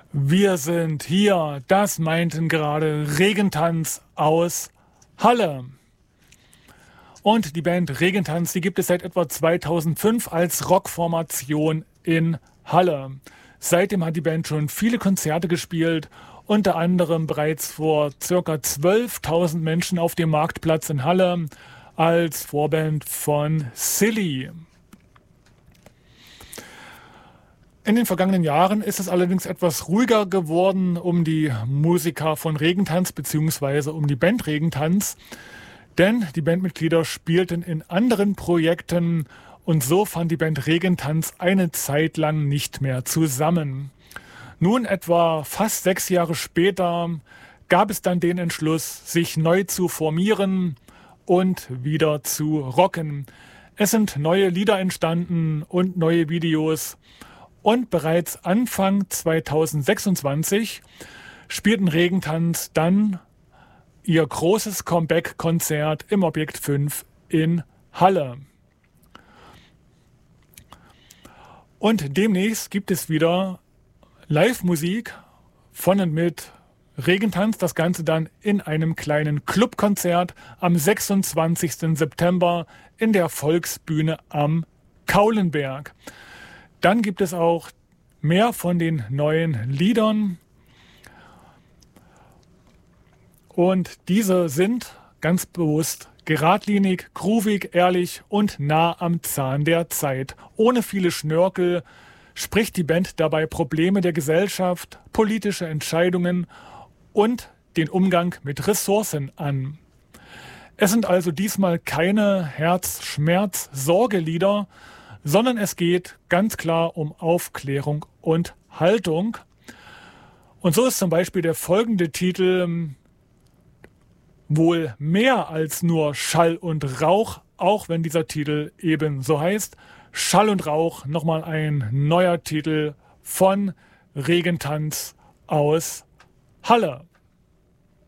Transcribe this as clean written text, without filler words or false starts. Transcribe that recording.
Wir sind hier, das meinten gerade Regentanz aus Halle. Und die Band Regentanz, die gibt es seit etwa 2005 als Rockformation in Halle. Seitdem hat die Band schon viele Konzerte gespielt, unter anderem bereits vor ca. 12.000 Menschen auf dem Marktplatz in Halle als Vorband von Silly. In den vergangenen Jahren ist es allerdings etwas ruhiger geworden um die Musiker von Regentanz bzw. um die Band Regentanz, denn die Bandmitglieder spielten in anderen Projekten und so fand die Band Regentanz eine Zeit lang nicht mehr zusammen. Nun, etwa fast 6 Jahre später, gab es dann den Entschluss, sich neu zu formieren und wieder zu rocken. Es sind neue Lieder entstanden und neue Videos. Und bereits Anfang 2026 spielten Regentanz dann ihr großes Comeback-Konzert im Objekt 5 in Halle. Und demnächst gibt es wieder Live-Musik von und mit Regentanz. Das Ganze dann in einem kleinen Clubkonzert am 26. September in der Volksbühne am Kaulenberg. Dann gibt es auch mehr von den neuen Liedern. Und diese sind ganz bewusst geradlinig, groovig, ehrlich und nah am Zahn der Zeit. Ohne viele Schnörkel spricht die Band dabei Probleme der Gesellschaft, politische Entscheidungen und den Umgang mit Ressourcen an. Es sind also diesmal keine Herz-Schmerz-Sorgelieder, sondern es geht ganz klar um Aufklärung und Haltung. Und so ist zum Beispiel der folgende Titel wohl mehr als nur Schall und Rauch, auch wenn dieser Titel eben so heißt. Schall und Rauch, nochmal ein neuer Titel von Regentanz aus Halle.